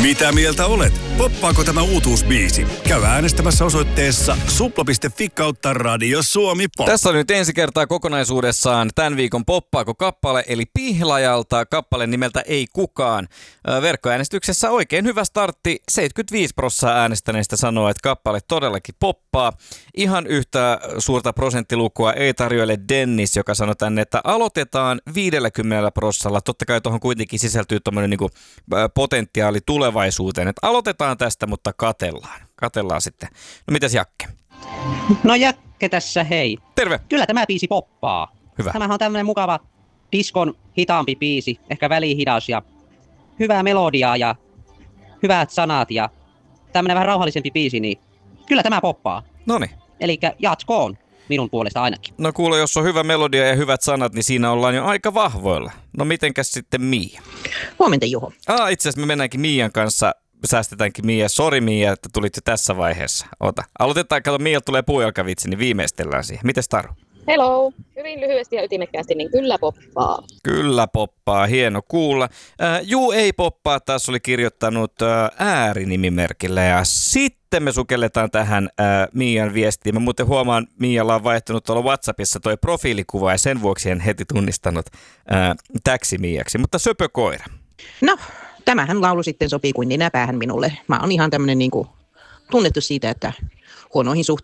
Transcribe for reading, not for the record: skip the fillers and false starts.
Mitä mieltä olet? Poppaako tämä uutuusbiisi? Käy äänestämässä osoitteessa supla.fi/Radio Suomi Pop. Tässä on nyt ensi kertaa kokonaisuudessaan tämän viikon Poppaako kappale, eli Pihlajalta kappale nimeltä Ei kukaan. Verkkoäänestyksessä oikein hyvä startti. 75% äänestäneistä sanoo, että kappale todellakin poppaa. Ihan yhtä suurta prosenttilukua ei tarjoile Dennis, joka sanoi tänne, että aloitetaan 50%. Totta kai tuohon kuitenkin sisältyy tommoinen niinku potentiaali tulevaisuuteen. Että aloitetaan tästä, mutta katellaan. Katellaan sitten. No mitäs Jakke? No Jakke tässä, hei. Terve. Kyllä tämä biisi poppaa. Hyvä. Tämähän on tämmönen mukava diskon hitaampi biisi, ehkä välihidas ja hyvää melodiaa ja hyvät sanat ja tämmönen vähän rauhallisempi biisi, niin kyllä tämä poppaa. Noniin. Elikkä jatkoon minun puolesta ainakin. No kuule, jos on hyvä melodia ja hyvät sanat, niin siinä ollaan jo aika vahvoilla. No mitenkäs sitten Miia? Huomenta Juho. Itse asiassa me mennäänkin Miian kanssa, säästetäänkin Miia. Sori Miia, että tulit jo tässä vaiheessa. Ota. Aloitetaan, kato Miilta tulee puujalkavitsi, niin viimeistellään siihen. Mites Taru? Hello. Hyvin lyhyesti ja ytimekkäästi, niin kyllä poppaa. Kyllä poppaa, hieno kuulla. Juu ei poppaa, taas oli kirjoittanut äärinimimerkillä ja sitten me sukelletaan tähän Miian viestiin. Mä muuten huomaan, Miialla on vaihtunut tuolla WhatsAppissa toi profiilikuva ja sen vuoksi en heti tunnistanut täksi Miiaksi, mutta söpökoira. No, tämähän laulu sitten sopii kuin nenäpäähän minulle. Mä oon ihan tämmönen niinku tunnettu siitä, että huonoihin suhteisiin